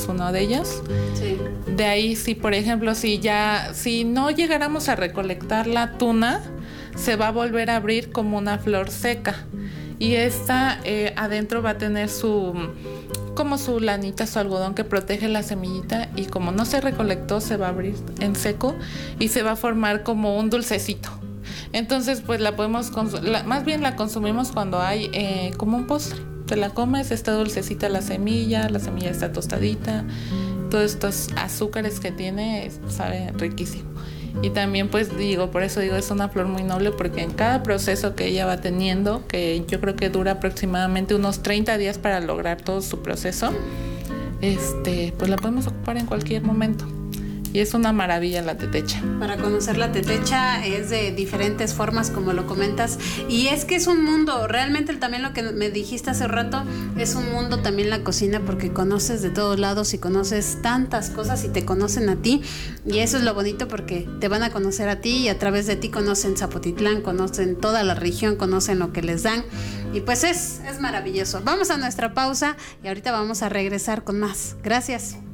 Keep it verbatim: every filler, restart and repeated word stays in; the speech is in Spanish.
uno de ellos. Sí. De ahí, si por ejemplo, si ya, si no llegáramos a recolectar la tuna, se va a volver a abrir como una flor seca. Y esta eh, adentro va a tener su, como su lanita, su algodón que protege la semillita, y como no se recolectó, se va a abrir en seco y se va a formar como un dulcecito. Entonces, pues la podemos, consu- la, más bien la consumimos cuando hay eh, como un postre. Te la comes, está dulcecita la semilla, la semilla está tostadita, todos estos azúcares que tiene, sabe riquísimo. Y también pues digo, por eso digo, es una flor muy noble, porque en cada proceso que ella va teniendo, que yo creo que dura aproximadamente unos treinta días para lograr todo su proceso, este, pues la podemos ocupar en cualquier momento. Y es una maravilla la tetecha. Para conocer la tetecha es de diferentes formas, como lo comentas. Y es que es un mundo, realmente también lo que me dijiste hace rato, es un mundo también la cocina, porque conoces de todos lados y conoces tantas cosas y te conocen a ti. Y eso es lo bonito, porque te van a conocer a ti y a través de ti conocen Zapotitlán, conocen toda la región, conocen lo que les dan. Y pues es, es maravilloso. Vamos a nuestra pausa y ahorita vamos a regresar con más. Gracias.